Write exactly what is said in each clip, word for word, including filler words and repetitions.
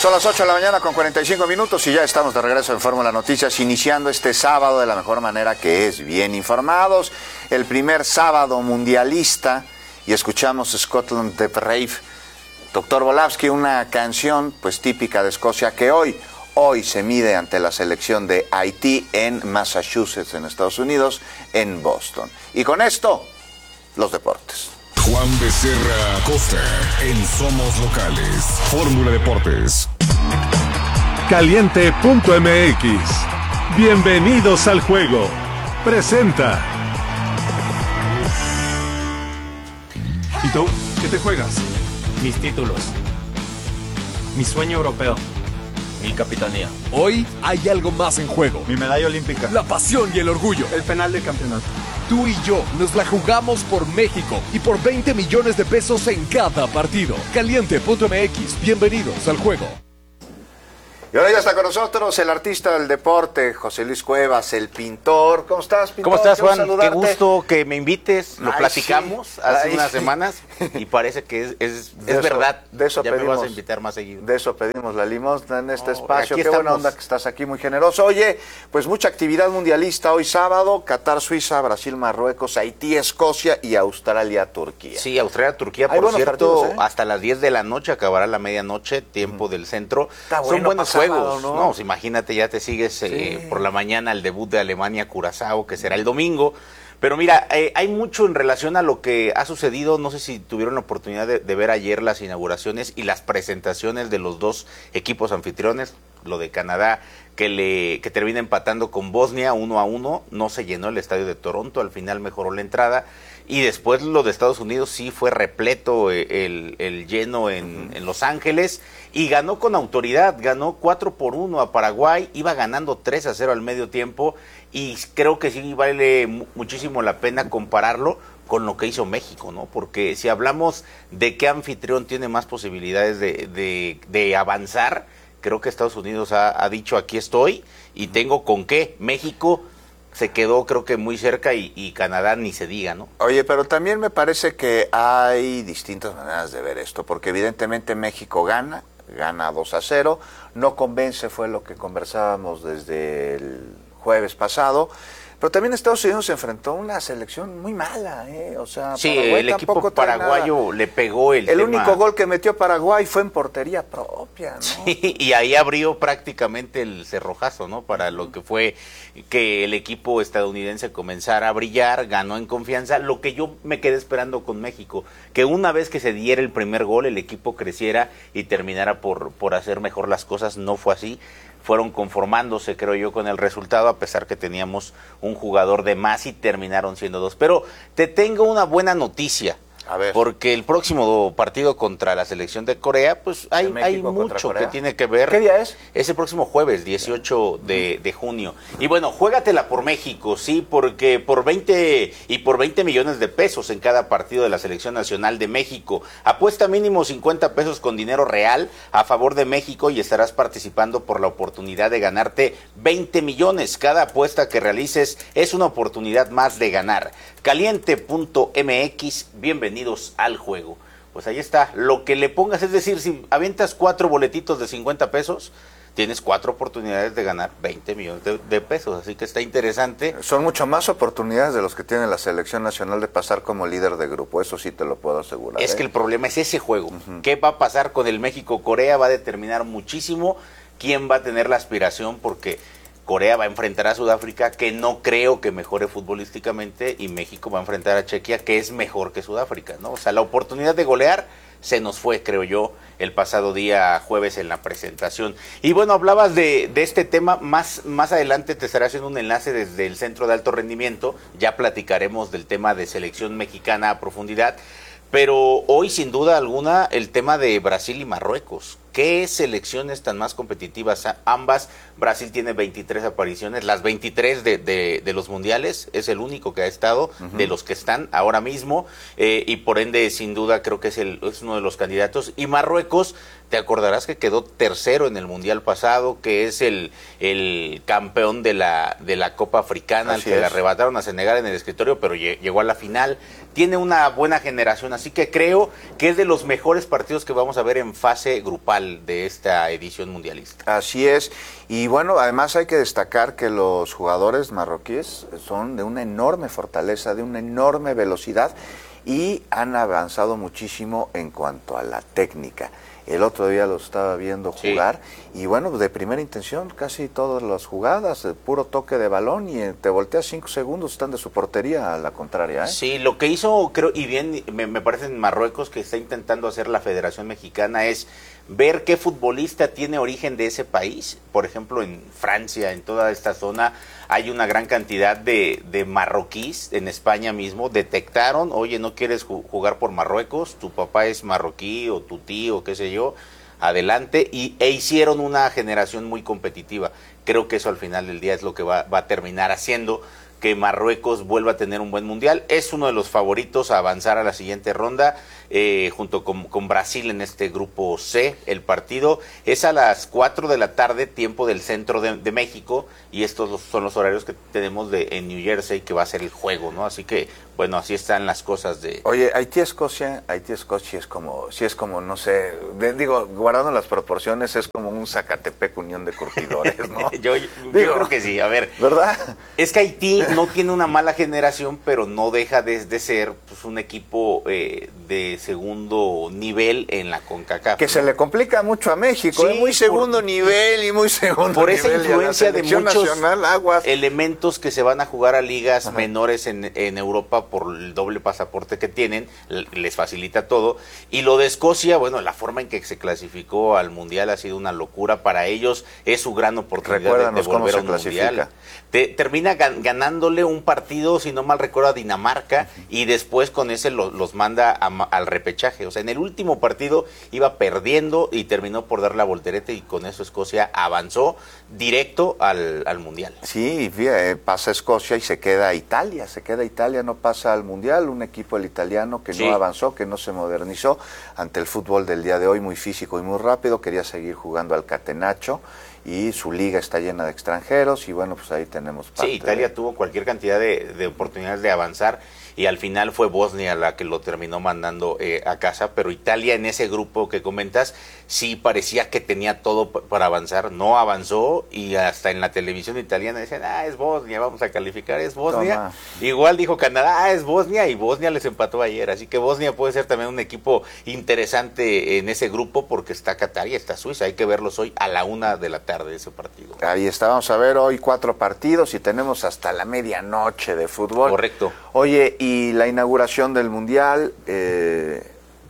Son las ocho de la mañana con cuarenta y cinco minutos y ya estamos de regreso en Fórmula Noticias, iniciando este sábado de la mejor manera, que es bien informados. El primer sábado mundialista, y escuchamos Scotland the Brave, Doctor Volavsky, una canción pues típica de Escocia, que hoy, hoy se mide ante la selección de Haití en Massachusetts, en Estados Unidos, en Boston. Y con esto, los deportes. Juan Becerra Acosta en Somos Locales. Fórmula Deportes. Caliente punto m x. Bienvenidos al juego. Presenta. ¿Y tú? ¿Qué te juegas? Mis títulos. Mi sueño europeo. Mi capitanía. Hoy hay algo más en juego. Mi medalla olímpica. La pasión y el orgullo. El penal de campeonato. Tú y yo nos la jugamos por México y por veinte millones de pesos en cada partido. Caliente punto m x. Bienvenidos al juego. Y ahora ya está con nosotros el artista del deporte, José Luis Cuevas, el pintor. ¿Cómo estás, pintor? ¿Cómo estás, Juan? Saludarte. Qué gusto que me invites. Lo Ay, platicamos sí. hace Ay, unas sí. semanas y parece que es, es, De es eso- verdad. de eso ya pedimos. me vas a invitar más seguido. De eso pedimos la limosna en este Oh, espacio. aquí Qué buena estamos. onda que estás aquí, muy generoso. Oye, pues mucha actividad mundialista hoy sábado: Qatar, Suiza, Brasil, Marruecos, Haití, Escocia y Australia, Turquía. Sí, Australia, Turquía, Hay por buenos cierto, partidos, ¿eh? hasta las diez de la noche, acabará la medianoche, tiempo del centro. Está Son bueno buenos para sábado, juegos. ¿no? No, pues imagínate, ya te sigues eh, Sí. por la mañana el debut de Alemania-Curazao, que será el domingo. Pero mira, eh, hay mucho en relación a lo que ha sucedido. No sé si tuvieron la oportunidad de, de ver ayer las inauguraciones y las presentaciones de los dos equipos anfitriones. Lo de Canadá, que le que termina empatando con Bosnia uno a uno. No se llenó el estadio de Toronto, al final mejoró la entrada. Y después lo de Estados Unidos sí fue repleto eh, el, el lleno en, en Los Ángeles. Y ganó con autoridad, ganó cuatro por uno a Paraguay, iba ganando tres a cero al medio tiempo. Y creo que sí vale mu- muchísimo la pena compararlo con lo que hizo México, ¿no? Porque si hablamos de qué anfitrión tiene más posibilidades de, de, de avanzar, creo que Estados Unidos ha, ha dicho aquí estoy y tengo con qué. México se quedó creo que muy cerca y, y Canadá ni se diga, ¿no? Oye, pero también me parece que hay distintas maneras de ver esto, porque evidentemente México gana, gana dos a cero, no convence, fue lo que conversábamos desde el jueves pasado, pero también Estados Unidos se enfrentó a una selección muy mala, ¿eh? O sea, Sí, Paraguay el equipo tampoco trae paraguayo nada. le pegó el El tema. único gol que metió Paraguay fue en portería propia, ¿no? Sí, y ahí abrió prácticamente el cerrojazo, ¿no? Para lo que fue que el equipo estadounidense comenzara a brillar, ganó en confianza. Lo que yo me quedé esperando con México, que una vez que se diera el primer gol, el equipo creciera y terminara por, por hacer mejor las cosas. No fue así. Fueron conformándose, creo yo, con el resultado, a pesar que teníamos un jugador de más y terminaron siendo dos. Pero te tengo una buena noticia. A ver. Porque el próximo partido contra la selección de Corea, pues hay, ¿De hay México contra mucho Corea? que tiene que ver. ¿Qué día es? Es el próximo jueves, dieciocho de, de junio. Y bueno, juégatela por México, sí, porque por veinte y por veinte millones de pesos en cada partido de la Selección Nacional de México. Apuesta mínimo cincuenta pesos con dinero real a favor de México y estarás participando por la oportunidad de ganarte veinte millones. Cada apuesta que realices es una oportunidad más de ganar. Caliente punto m x, bienvenidos al juego. Pues ahí está, lo que le pongas, es decir, si avientas cuatro boletitos de cincuenta pesos, tienes cuatro oportunidades de ganar veinte millones de, de pesos, así que está interesante. Son mucho más oportunidades de los que tiene la selección nacional de pasar como líder de grupo, eso sí te lo puedo asegurar. Es ¿eh? que el problema es ese juego. Uh-huh. ¿Qué va a pasar con el México-Corea? Va a determinar muchísimo quién va a tener la aspiración, porque Corea va a enfrentar a Sudáfrica, que no creo que mejore futbolísticamente, y México va a enfrentar a Chequia, que es mejor que Sudáfrica, ¿no? O sea, la oportunidad de golear se nos fue, creo yo, el pasado día jueves en la presentación. Y bueno, hablabas de, de este tema, más, más adelante te estaré haciendo un enlace desde el Centro de Alto Rendimiento, ya platicaremos del tema de selección mexicana a profundidad, pero hoy sin duda alguna el tema de Brasil y Marruecos. ¿Qué selecciones tan más competitivas? Ambas. Brasil tiene veintitrés apariciones, las veintitrés de, de, de los mundiales, es el único que ha estado, uh-huh, de los que están ahora mismo, eh, y por ende, sin duda, creo que es, el, es uno de los candidatos. Y Marruecos, te acordarás que quedó tercero en el mundial pasado, que es el, el campeón de la, de la Copa Africana, al que le arrebataron a Senegal en el escritorio, pero llegó a la final. Tiene una buena generación, así que creo que es de los mejores partidos que vamos a ver en fase grupal. principal de esta edición mundialista. Así es, y bueno, además hay que destacar que los jugadores marroquíes son de una enorme fortaleza, de una enorme velocidad y han avanzado muchísimo en cuanto a la técnica. El otro día los estaba viendo jugar sí. y bueno, de primera intención casi todas las jugadas, de puro toque de balón y te volteas cinco segundos, están de su portería a la contraria. ¿eh? Sí, lo que hizo, creo, y bien me, me parece en Marruecos que está intentando hacer la Federación Mexicana es ver qué futbolista tiene origen de ese país. Por ejemplo, en Francia, en toda esta zona, hay una gran cantidad de, de marroquíes, en España mismo, detectaron, oye, ¿no quieres jugar por Marruecos? Tu papá es marroquí o tu tío, qué sé yo, adelante, y, e hicieron una generación muy competitiva. Creo que eso al final del día es lo que va, va a terminar haciendo que Marruecos vuelva a tener un buen mundial. Es uno de los favoritos a avanzar a la siguiente ronda, eh, junto con, con Brasil en este grupo C. El partido es a las cuatro de la tarde, tiempo del centro de, de México, y estos son los horarios que tenemos de en New Jersey, que va a ser el juego, ¿no? Así que, bueno, así están las cosas de... Oye, Haití-Escocia, Haití-Escocia es como, sí es como, no sé, de, digo, guardando las proporciones, es como un Zacatepec Unión de Curtidores, ¿no? yo, yo, digo, yo creo que sí, a ver. ¿Verdad? Es que Haití no tiene una mala generación, pero no deja de, de ser pues, un equipo eh, de segundo nivel en la CONCACAF. Que ¿no? se le complica mucho a México, sí, ¿eh? muy segundo por, nivel y muy segundo por nivel. Por esa influencia de muchos nacional, aguas. elementos que se van a jugar a ligas Ajá. menores en, en Europa por el doble pasaporte que tienen, les facilita todo. Y lo de Escocia, bueno, la forma en que se clasificó al Mundial ha sido una locura. Para ellos es su gran oportunidad de, de volver a un Mundial. Te, termina gan, ganándole un partido, si no mal recuerdo, a Dinamarca, uh-huh. y después con ese lo, los manda a, al repechaje. O sea, en el último partido iba perdiendo y terminó por dar la voltereta, y con eso Escocia avanzó directo al, al Mundial. Sí, fíjate, pasa Escocia y se queda Italia, se queda Italia, no pasa al Mundial, un equipo el italiano que sí. no avanzó, que no se modernizó ante el fútbol del día de hoy, muy físico y muy rápido, quería seguir jugando al catenaccio, y su liga está llena de extranjeros, y bueno, pues ahí tenemos parte. Sí, Italia de... tuvo cualquier cantidad de, de oportunidades de avanzar, y al final fue Bosnia la que lo terminó mandando eh, a casa, pero Italia en ese grupo que comentas, sí parecía que tenía todo para avanzar, no avanzó, y hasta en la televisión italiana decían, ah, es Bosnia, vamos a calificar, es Bosnia. Toma. Igual dijo Canadá, ah, es Bosnia, y Bosnia les empató ayer, así que Bosnia puede ser también un equipo interesante en ese grupo, porque está Qatar y está Suiza, hay que verlos hoy a la una de la tarde ese partido. Ahí está, vamos a ver hoy cuatro partidos y tenemos hasta la medianoche de fútbol. Correcto. Oye, y la inauguración del Mundial, eh,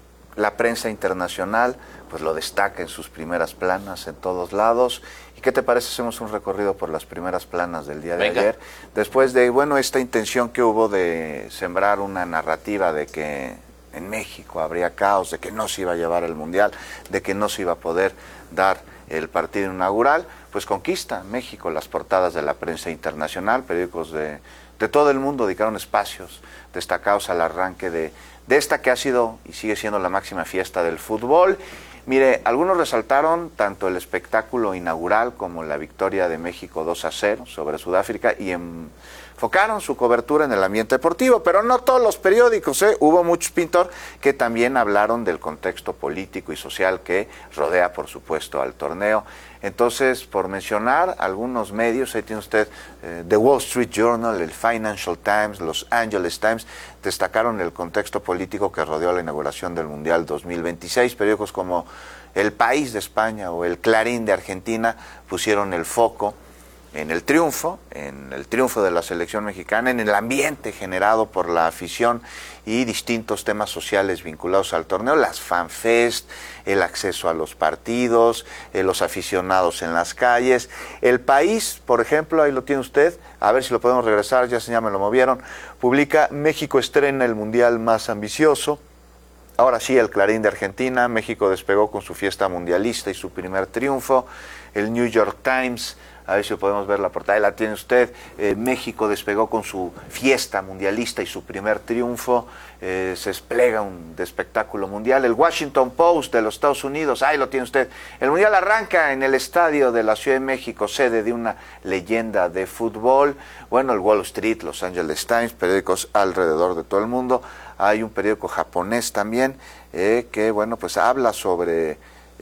la prensa internacional pues lo destaca en sus primeras planas en todos lados. ¿Y qué te parece? Hacemos un recorrido por las primeras planas del día de Venga. ayer, después de, bueno, esta intención que hubo de sembrar una narrativa de que en México habría caos, de que no se iba a llevar el Mundial, de que no se iba a poder dar el partido inaugural. Pues conquista México las portadas de la prensa internacional, periódicos de, de todo el mundo dedicaron espacios destacados al arranque de, de esta que ha sido y sigue siendo la máxima fiesta del fútbol. Mire, algunos resaltaron tanto el espectáculo inaugural como la victoria de México dos a cero sobre Sudáfrica y enfocaron su cobertura en el ambiente deportivo, pero no todos los periódicos, ¿eh? Hubo muchos, Pintor, que también hablaron del contexto político y social que rodea, por supuesto, al torneo. Entonces, por mencionar algunos medios, ahí tiene usted eh, The Wall Street Journal, el Financial Times, Los Angeles Times, destacaron el contexto político que rodeó la inauguración del Mundial dos mil veintiséis. Periódicos como El País de España o El Clarín de Argentina pusieron el foco en el triunfo, en el triunfo de la selección mexicana, en el ambiente generado por la afición y distintos temas sociales vinculados al torneo, las fanfest, el acceso a los partidos, eh, los aficionados en las calles. El País, por ejemplo, ahí lo tiene usted, a ver si lo podemos regresar, ya, ya me lo movieron, publica México estrena el Mundial más ambicioso. Ahora sí, el Clarín de Argentina, México despegó con su fiesta mundialista y su primer triunfo. El New York Times, a ver si podemos ver la portada, la tiene usted, eh, México despegó con su fiesta mundialista y su primer triunfo, eh, se desplega un de espectáculo mundial. El Washington Post de los Estados Unidos, ahí lo tiene usted, el Mundial arranca en el estadio de la Ciudad de México, sede de una leyenda de fútbol. Bueno, el Wall Street, Los Angeles Times, periódicos alrededor de todo el mundo. Hay un periódico japonés también, eh, que bueno, pues habla sobre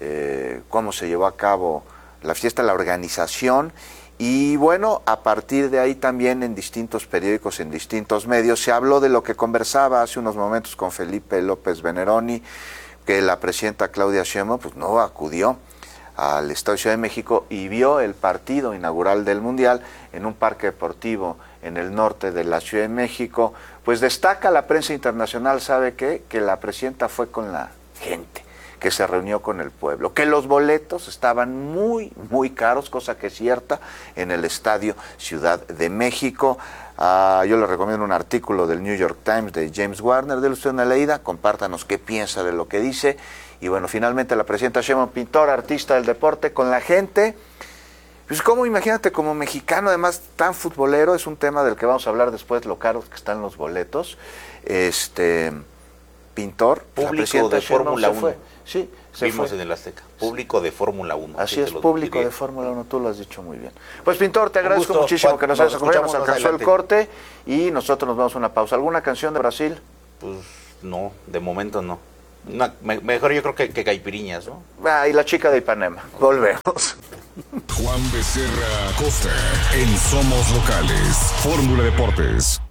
eh, cómo se llevó a cabo la fiesta, la organización. Y bueno, a partir de ahí también en distintos periódicos, en distintos medios, se habló de lo que conversaba hace unos momentos con Felipe López Veneroni, que la presidenta Claudia Sheinbaum pues no acudió al Estadio Ciudad de México y vio el partido inaugural del Mundial en un parque deportivo en el norte de la Ciudad de México. Pues destaca la prensa internacional, ¿sabe qué? Que la presidenta fue con la gente, que se reunió con el pueblo, que los boletos estaban muy, muy caros, cosa que es cierta, en el Estadio Ciudad de México. Uh, yo le recomiendo un artículo del New York Times de James Warner, déle usted una leída, compártanos qué piensa de lo que dice. Y bueno, finalmente la presidenta Sheinbaum, pintor, artista del deporte, con la gente. Pues como, imagínate, como mexicano, además tan futbolero, es un tema del que vamos a hablar después, lo caros que están los boletos. Este... pintor, público de Fórmula uno. Sí, se Vimos fue. en el Azteca. Público de Fórmula uno. Así sí es, público de Fórmula uno, tú lo has dicho muy bien. Pues pintor, te Un agradezco gusto, muchísimo Juan, que nos nos hayas acompañado, nos escuchamos alcanzó el adelante. corte y nosotros nos vamos a una pausa. ¿Alguna canción de Brasil? Pues no, de momento no. Una, me, mejor yo creo que, que Caipiriñas, ¿no? Ah, y la chica de Ipanema. Volvemos. Juan Becerra Costa en Somos Locales. Fórmula Deportes.